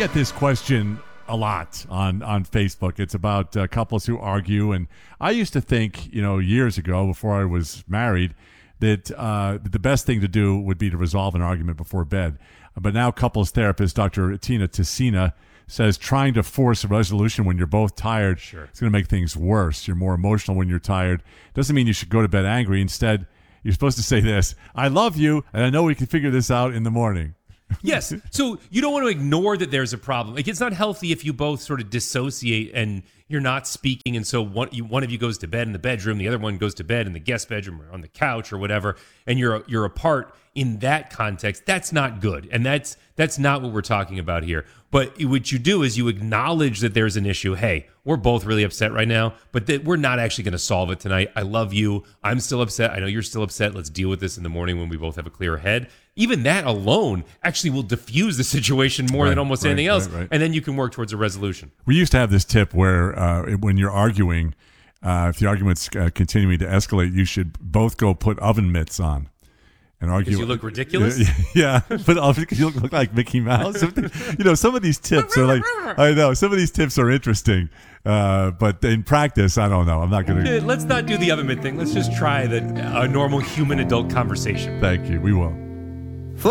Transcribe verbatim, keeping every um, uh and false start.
get this question a lot on, on Facebook. It's about uh, couples who argue. And I used to think, you know, years ago before I was married, that uh, the best thing to do would be to resolve an argument before bed. But now couples therapist Doctor Tina Tessina says trying to force a resolution when you're both tired Sure. is going to make things worse. You're more emotional when you're tired. Doesn't mean you should go to bed angry. Instead, you're supposed to say this: I love you, and I know we can figure this out in the morning. Yes. So you don't want to ignore that there's a problem. Like, it's not healthy if you both sort of dissociate and you're not speaking. And so one, you, one of you goes to bed in the bedroom, the other one goes to bed in the guest bedroom or on the couch or whatever, and you're you're apart in that context. That's not good. And that's that's not what we're talking about here. But what you do is you acknowledge that there's an issue. Hey, we're both really upset right now, but that we're not actually going to solve it tonight. I love you. I'm still upset. I know you're still upset. Let's deal with this in the morning when we both have a clear head. Even that alone actually will diffuse the situation more Right, than almost right, anything else. right, right. And then you can work towards a resolution. We used to have this tip where uh, when you're arguing, uh, if the argument's uh, continuing to escalate, you should both go put oven mitts on and argue. Because you look ridiculous? Yeah, but because you look like Mickey Mouse. You know, some of these tips are like, I know, some of these tips are interesting, uh, but in practice, I don't know. I'm not going to. Let's not do the oven mitt thing. Let's just try the a normal human adult conversation. Thank you. We will.